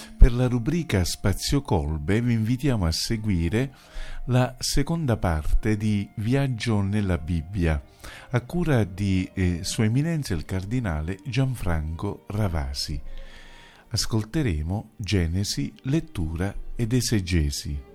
Per la rubrica Spazio Colbe vi invitiamo a seguire la seconda parte di Viaggio nella Bibbia, a cura di Sua Eminenza il Cardinale Gianfranco Ravasi. Ascolteremo Genesi, lettura ed esegesi.